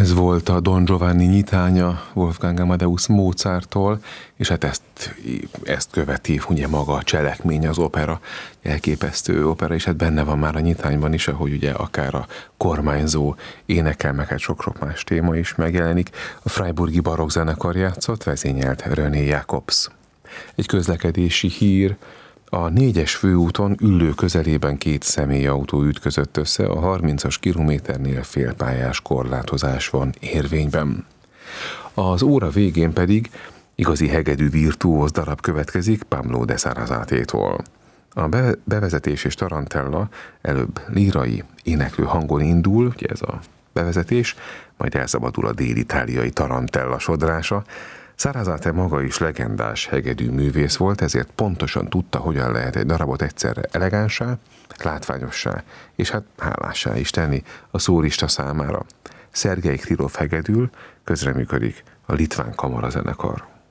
Ez volt a Don Giovanni nyitánya Wolfgang Amadeus Mozarttól, és hát ezt követi ugye maga a cselekmény, az opera, elképesztő opera, és hát benne van már a nyitányban is, ahogy ugye akár a kormányzó énekel, meg hát sok-sok más téma is megjelenik. A Freiburgi Barokk zenekar játszott, vezényelt René Jacobs. Egy közlekedési hír: a 4-es főúton Üllő közelében 2 személyautó ütközött össze, a 30-as kilométernél félpályás korlátozás van érvényben. Az óra végén pedig igazi hegedű virtuóz darab következik Pablo de Sarazatétól. A bevezetés és tarantella előbb lírai, éneklő hangon indul, ugye ez a bevezetés, majd elszabadul a dél-itáliai tarantella sodrása. Sarasate maga is legendás hegedű művész volt, ezért pontosan tudta, hogyan lehet egy darabot egyszerre elegánsá, látványossá, és hát hálássá is tenni a szólista számára. Szergej Krylov hegedül, közreműködik a Litván Kamarazenekar.